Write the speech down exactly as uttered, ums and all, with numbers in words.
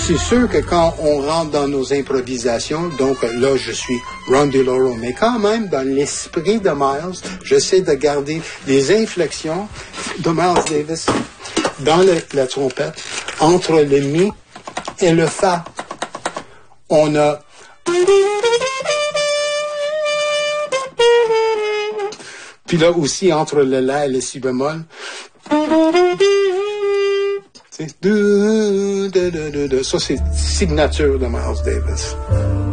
c'est sûr que quand on rentre dans nos improvisations, donc là, je suis Ron DeLauro, mais quand même, dans l'esprit de Miles, j'essaie de garder les inflexions de Miles Davis dans le, la trompette, entre le mi et le fa. On a... Puis là aussi, entre le la et le si bémol, c'est... Ça, c'est signature de Miles Davis.